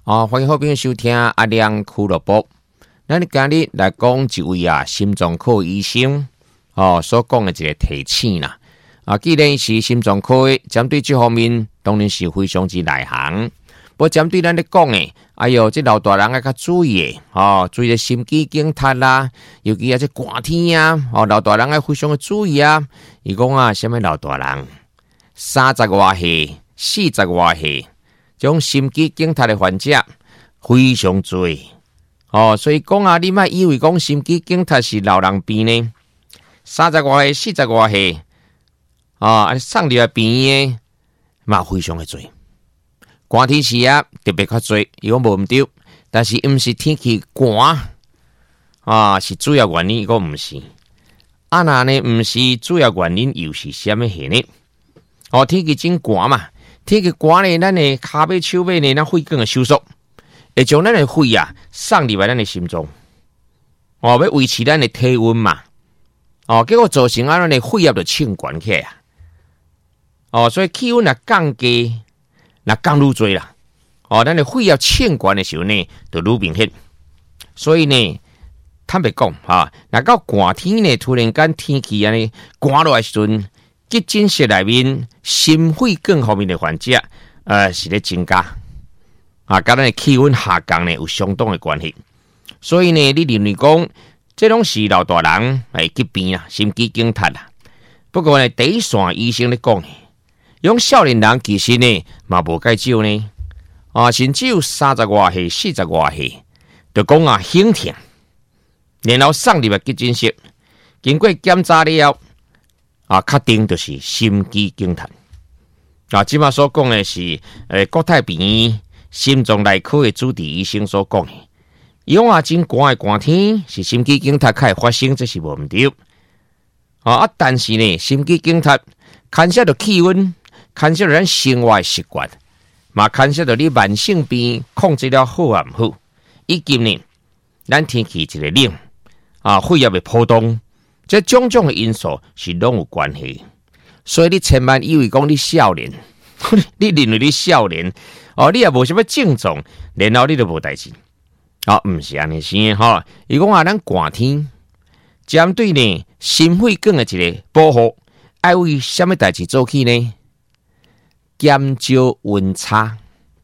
欢迎好朋友收听阿亮俱乐部。咱今日来讲一位心脏科医生所讲的一个提醒啦。既然是心脏科的，针对这方面当然是非常之内行。不过针对咱咧讲的，这老大人要较注意的注意心肌梗塞啦，尤其这寒天老大人要非常的注意啊。伊讲什么老大人30外岁、40外岁，这种心肌梗塞的患者非常多所以讲你莫以为讲心肌梗塞是老人病呢，30外岁、40外岁送入来病的嘛非常的多。寒天时特别较多，伊讲无毋对，但是毋是天气寒是主要原因，伊讲毋是。那呢毋是主要原因，又是什么事呢？天气真寒嘛，天气寒呢，咱的骹尾手尾呢，咱血管的收缩，会将咱的血送入来咱的心脏，要维持咱的体温嘛。结果造成咱的血压就升悬起来所以气温降低。降愈多啦，咱的血压升悬的时候呢，就愈明显。所以呢，坦白讲到寒天呢，突然间天气呢寒落来时阵，急诊室内面心血管方面的患者是咧增加跟咱的气温下降呢有相当的关系。所以呢，你认为讲这拢是老大人疾病心肌梗塞啦。不过呢，第一线医生咧讲用少年人其实呢，嘛无介少呢，甚至有30外岁、40外岁，就讲胸痛，然后送入急诊室，经过检查了确定就是心肌梗塞。即马所讲的是国泰病院心脏内科的主治医生所讲的，伊讲真寒的寒天是心肌梗塞开发生，这是无毋对。但是呢，心肌梗塞牵涉到气温。牵涉到咱生活习惯，嘛牵涉到你慢性病控制了好啊毋好，以及呢，咱天气一个冷血压的波动，这种种的因素是拢有关系。所以你千万以为讲你少年，你认为你少年你也无什么症状，然后你就无代志毋是安尼先伊讲咱寒天针对呢心血管的一个保护，爱为什么代志做起呢？减少温差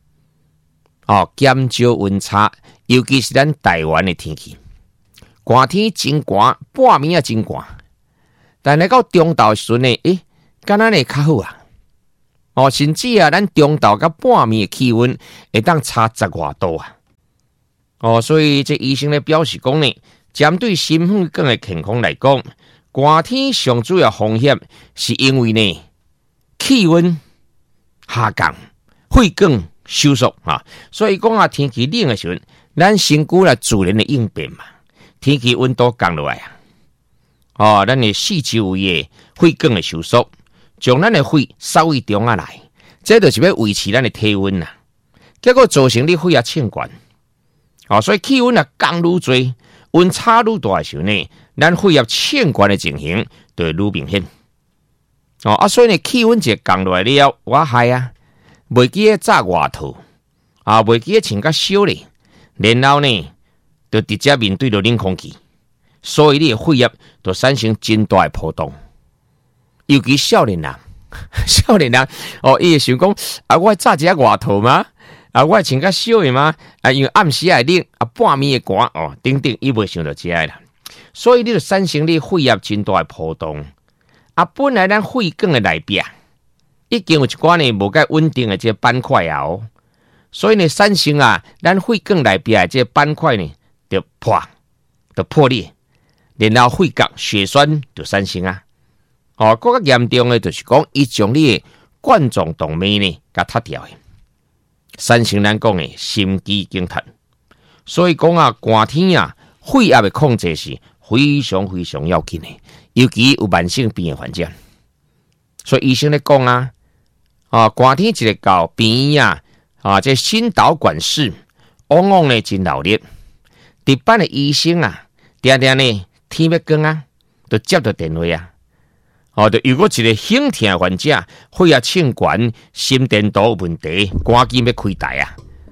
减少温差，尤其是咱台湾的天气，寒天真寒，半暝也真寒，但来到中昼时阵呢，敢若呢较好甚至咱中昼甲半暝的气温会当差10外度所以这医生咧表示讲呢，针对心血管的健康来讲，寒天上主要风险是因为呢气温下降，血管收缩所以讲天气冷的时候，咱身躯自然的应变嘛。天气温度降落来咱的四周围的血管的收缩，将咱的血稍微中来，这就是要维持咱的体温啦。结果造成你血压升悬所以气温降愈多，温差愈大的时候呢，咱血压升悬的情形就会愈明显。所以呢，气温一降落来了，我害袂记炸外套袂记穿较少咧，然后呢，就直接面对着冷空气，所以你的血压就产生真大的波动。尤其少年人，伊会想讲我炸一下外套吗？我穿较少的吗？因为暗时会冷半暝会寒等等，伊袂想到这啦。所以你就产生你血压真大的波动。本来咱血管的内壁已经有一寡呢无介稳定的这板块所以呢产生咱血管内壁的这板块呢就破裂，然后血管血栓就产生更加严重的就是讲伊将你的冠状动脉呢给塌掉的，产生咱讲的心肌梗塞。所以讲寒天血压的控制是非常非常要紧的，尤其有慢性病的患者。所以医生咧讲寒天一个到病院这心导管室往往呢真闹热，值班的医生常常呢天要光就接到电话就如果一个胸痛的患者血压升悬，心电图有问题，赶紧要开台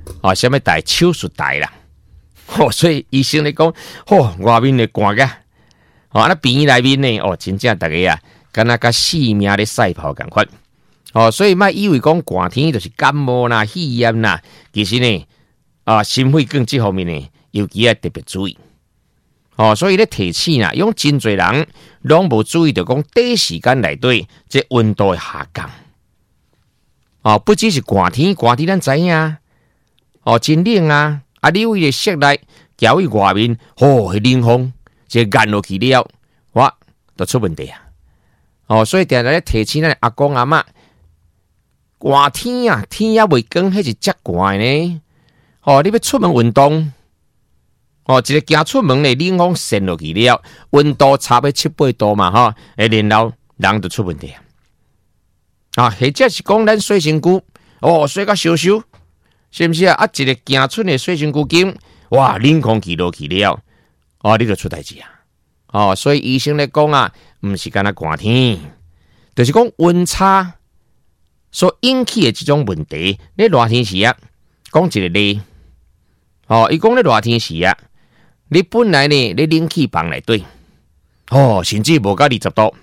什么代手术代啦，所以医生咧讲，外面咧寒个，那病院内面呢，真正大家啊，敢若甲死命咧赛跑共款，所以莫以为讲寒天就是感冒啦、肺炎啦，其实呢，心肺梗这方面呢，尤其要特别注意。所以咧提醒啦，用真侪人拢无注意到讲短时间内底这温度会下降。不只是寒天咱知影，真冷啊！你为了室内交去外面，冷风这干落去了，哇，都出问题啊！所以定定咧提醒咱阿公阿嬷，寒天啊，天也未光，迄是遮寒呢。你要出门运动。一个行出门咧，冷风扇落去了，温度差要7、8度嘛，然后人就出问题或者是讲咱洗身躯，洗到烧烧，是不是啊？一个行出的洗身躯间，哇，冷空气落去了，你就出代志啊！所以医生咧讲啊，唔是干那寒天，就是讲温差所引起的这种问题。你热天时啊，讲一个例，伊讲咧热天时啊。你本来呢，你冷气房内底，甚至无到20度，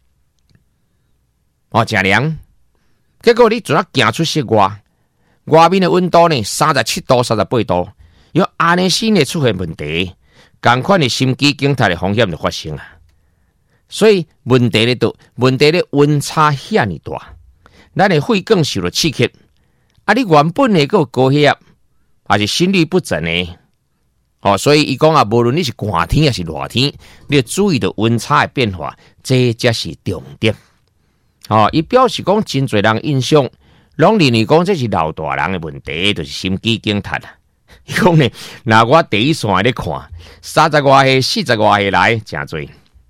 真凉。结果你阵行出室外面的温度呢，37度、38度，因为安尼先会出现问题，同款的心肌梗塞的风险就发生啊。所以问题咧温差遐尼大，咱的肺更受到刺激，你原本的个高血压，还是心律不整呢。所以伊讲啊，无论你是寒天还是热天，你要注意到温差的变化，这才是重点。伊表示讲真侪人印象，拢认为讲这是老大人的问题，就是心肌梗塞啦。伊讲呢，那我第一线咧看，30外岁、40外岁来真侪。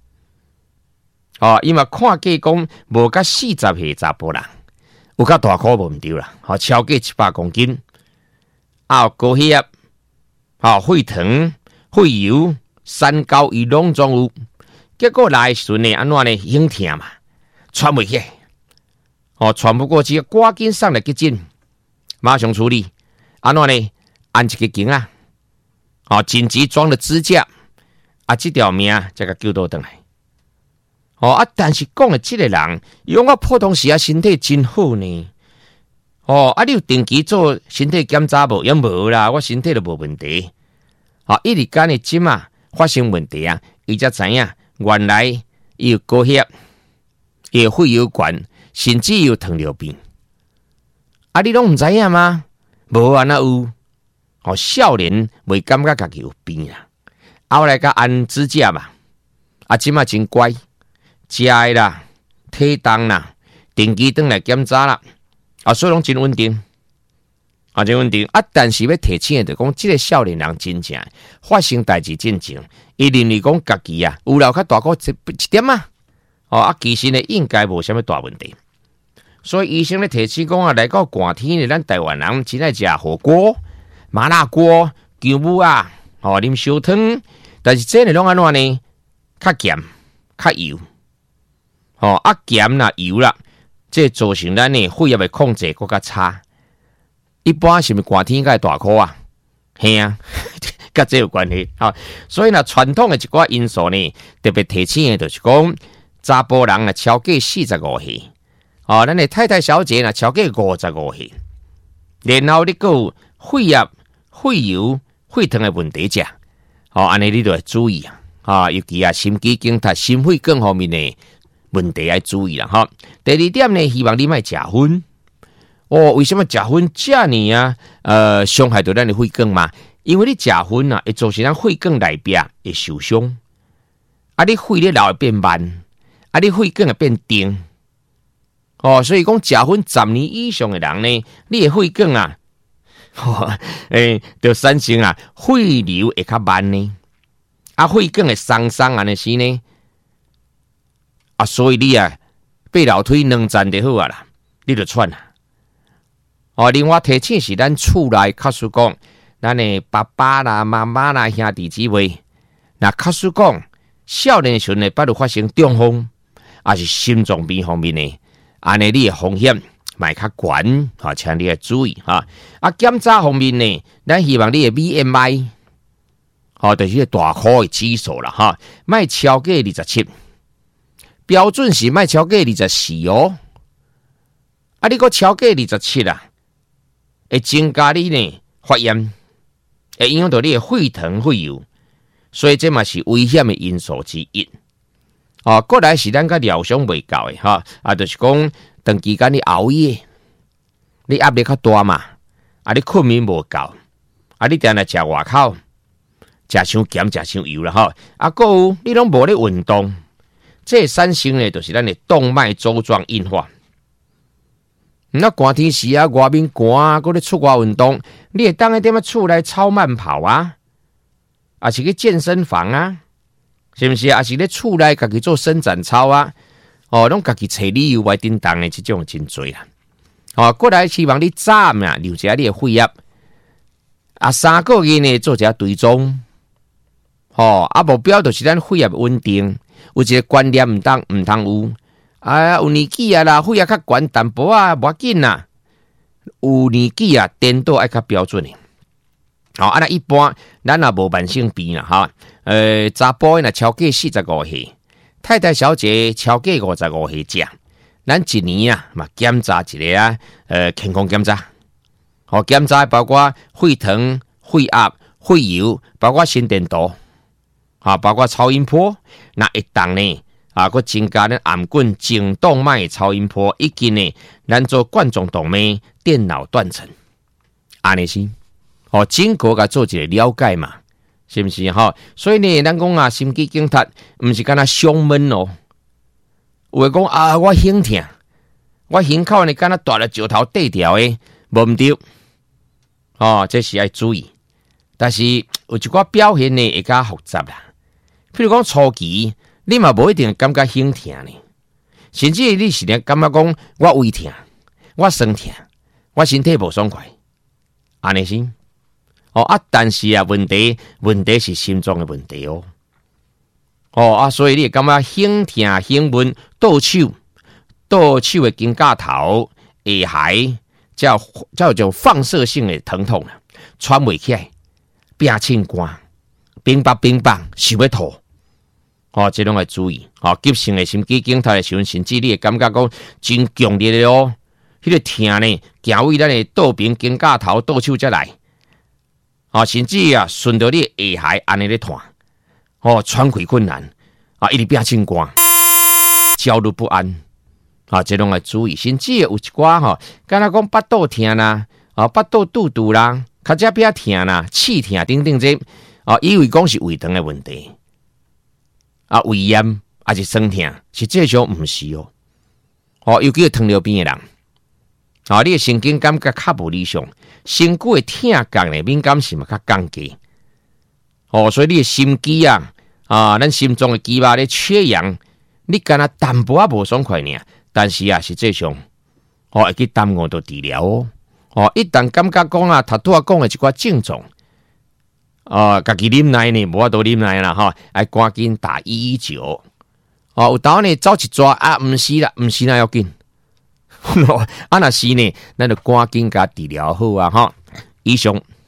因为看计讲无甲40岁查甫人，有甲大块无毋对啦，超过100公斤，高血压。肺糖、肺油、三高伊拢总有，结果来时呢，安怎呢？胸痛嘛，喘不起，喘不过去，赶紧上来急诊，马上处理。安怎呢？按一个颈啊，紧急装了支架，这条命才个救倒转来。但是讲的这个人，用我普通时身体真好呢。你有定期做身体检查无？也无啦，我身体都无问题。一日间的针发生问题啊，伊才知影原来伊有高血压，伊有肺有管，甚至有糖尿病。你拢唔知影吗？无啊，那有。少年未感觉家己有病啊，后来甲按支架嘛，针真乖，食的啦，体重啦，定期转来检查啦。所以拢真稳定，真稳定。但是要提醒的，讲这个少年人真正发生代志真正，伊认为讲家己有了较大个一点其实呢应该无什么大问题。所以医生咧提醒讲来到寒天咱台湾人真爱食火锅、麻辣锅、姜母啉烧汤，但是这呢拢安怎呢？较咸、较油，咸啦、油啦。这造成咱的血压的控制更加差。一般是不是寒天该大哭啊？嘿啊，跟这有关系。所以呢，传统的一寡因素呢，特别提醒的就是讲，查甫人超过45岁，咱的太太小姐超过55岁，然后你有肺压、肺油、肺糖的问题者，安尼你就要注意尤其心肌梗塞、心肺梗方面呢。问题要注意啦，第二点呢，希望你莫食薰。为什么食薰这呢伤害到咱的肺梗嘛？因为你食薰会造成咱肺梗内壁会受伤。你肺咧流会变慢，你肺梗会变重。所以讲食薰10年以上的人呢，你的肺梗就产生肺流会较慢呢。肺梗会松安尼是呢。所以你爬楼梯2站就好啦，你就喘啦。另外提醒是咱厝内假使讲，咱的爸爸啦、妈妈啦、兄弟姊妹，那假使讲少年时呢，不如发生中风，是心脏病方面呢，安尼你的风险买较悬，哈，请你要注意哈。检查方面呢，咱希望你的 BMI， 好，就是大块的指数啦哈，卖超过27，标准是卖超过24哦。你个超过27啦，会增加你呢发炎，会影响到你的血糖、血油，所以这嘛是危险的因素之一。过来是咱个疗伤未够的哈，就是讲长期间你熬夜，你压力较大嘛，你困眠无够，你定来食外口，食伤咸、食伤油啦哈，还有你拢无咧运动，这产生呢就是咱的动脉粥状硬化。那寒天时外面寒搁咧出外运动，你会当喺点出来操慢跑啊，是去健身房啊，是不是？是咧厝内家己做伸展操啊，拢家己找理由来叮当的这种真多啦。过来希望你早嘛留下你的血压，3个月呢做一下追踪，目标就是咱血压稳定，有一个观念唔通有。有年纪啦，血压较悬淡薄无要紧啦。有年纪颠倒爱较标准的。那一般咱也无慢性病啦哈。查甫若超过45岁，太太小姐超过55岁者，咱一年嘛检查一个健康检查。检查包括血糖、血压、血油，包括心电图，包括超音波，那会当呢？佮增加咱颔棍颈动脉超音波，以及呢，咱做冠状动脉电脑断层，安尼是，经过甲做一个了解嘛，是不是哈？所以呢，咱讲心肌梗塞，毋是干那伤闷哦。有诶讲我胸痛，我胸口呢干那大了石头缀条诶，无毋对，这是要注意。但是有一寡表现呢会较复杂啦，譬如讲初期。你嘛无一定感觉胸痛呢，甚至你是咧感觉讲我胃痛、我酸痛、我身体无爽快，安尼是但是问题是心脏的问题所以你会感觉胸痛、胸闷、倒手的肩胛头、下頦，叫做放射性的疼痛喘袂起来，变清寒，冰白，想要吐。这拢要注意。急性的心肌梗塞的时候，甚至你会感觉讲真强烈的迄个痛呢，行为咱的倒边肩胛头、倒手才来。甚至顺着你的下頦安尼咧痛，喘气困难，一直变清寒，焦虑不安。这拢要注意。甚至有一寡敢若讲腹肚痛啦，腹肚肚肚啦，脚趾边痛啦，刺痛等等这，以为讲是胃肠的问题。胃炎还是酸痛，实际上毋是尤其是糖尿病的人，你的神经感觉较无理想，身躯的痛感的敏感性嘛较降低，所以你的心肌咱心脏的肌肉咧缺氧，你敢若淡薄无爽快呢，但是实际上会去耽误到治疗一旦感觉讲头拄讲的一寡症状。家己忍耐呢，无法度忍耐啦要赶紧打119。有当呢走一抓毋是啦，毋是那要紧。若是呢，咱就赶紧甲治疗好以上。